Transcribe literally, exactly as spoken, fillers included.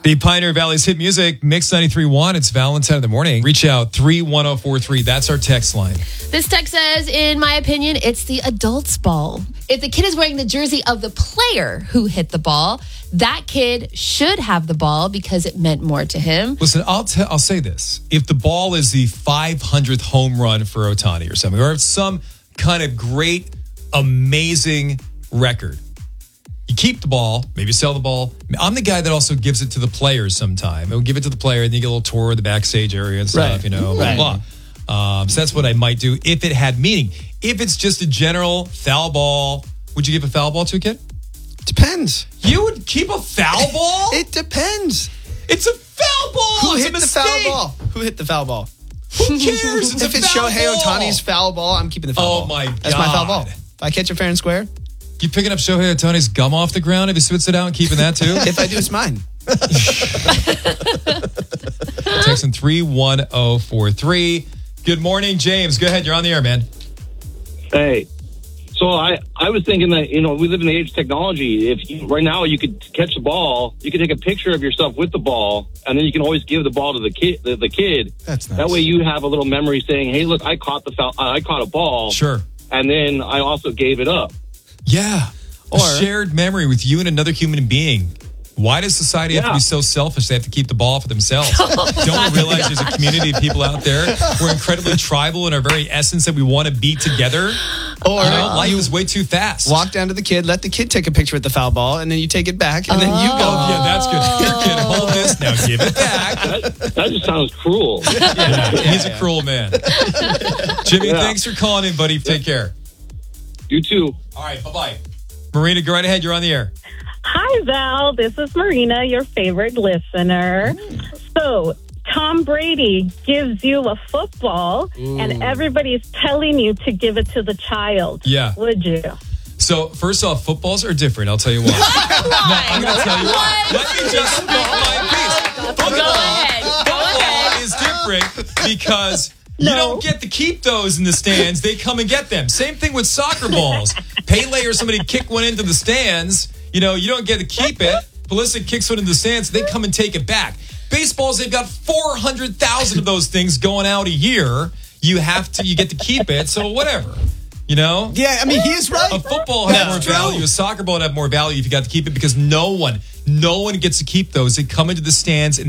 The Pioneer Valley's hit music, Mix ninety-three point one. It's Valentine in the morning. Reach out, three one zero four three. That's our text line. This text says, in my opinion, it's the adult's ball. If the kid is wearing the jersey of the player who hit the ball, that kid should have the ball because it meant more to him. Listen, I'll t- I'll say this. If the ball is the five hundredth home run for Ohtani or something, or some kind of great, amazing record, you keep the ball, maybe sell the ball. I'm the guy that also gives it to the players sometime. I'll give it to the player, and then you get a little tour of the backstage area and stuff, right. you know, blah, right. blah. Um, so that's what I might do if it had meaning. If it's just a general foul ball, would you give a foul ball to a kid? Depends. You would keep a foul ball? It depends. It's a foul ball. Who It's hit a the foul mistake. ball? Who hit the foul ball? Who cares? It's if a it's foul Shohei ball. Ohtani's foul ball, I'm keeping the foul Oh, ball. my That's my foul ball. God. If I catch it fair and square, You picking up Shohei Ohtani's gum off the ground if he spits it out and keeping that too? if I do, it's mine. Texting three one zero four three. Good morning, James. Go ahead. You're on the air, man. Hey, so I, I was thinking that, you know, we live in the age of technology. If you, right now you could catch the ball, you could take a picture of yourself with the ball, and then you can always give the ball to the kid. The, the kid. That's nice. That way you have a little memory saying, "Hey, look, I caught the foul, I caught a ball." Sure. And then I also gave it up. Yeah. Or- a shared memory with you and another human being. Why does society have to Yeah. be so selfish they have to keep the ball for themselves? Don't we realize there's a community of people out there? We're incredibly tribal in our very essence that we want to be together. Or You know, life you is way too fast. walk down to the kid, let the kid take a picture with the foul ball, and then you take it back, and then you go. Oh, yeah, that's good. Here, kid, hold this. Now give it back. That, that just sounds cruel. Yeah, he's a cruel man. Jimmy, Yeah. thanks for calling in, buddy. Take care. You too. All right, bye-bye. Marina, go right ahead. You're on the air. Hi, Val. This is Marina, your favorite listener. So, Tom Brady gives you a football, and everybody's telling you to give it to the child. Yeah. Would you? So, first off, footballs are different. I'll tell you why. No, I'm going to tell you why. Let me just speak my piece. Football, Go ahead. Go football ahead. is different because you No. don't get to keep those in the stands. They come and get them. Same thing with soccer balls. Pele or somebody kick one into the stands. You know, you don't get to keep it. Pulisic kicks one into the stands. They come and take it back. Baseballs, they've got four hundred thousand of those things going out a year. You have to, you get to keep it. So whatever, you know? Yeah, I mean, he is right. A football has That's more true. value. A soccer ball would have more value if you got to keep it because no one, no one gets to keep those. They come into the stands and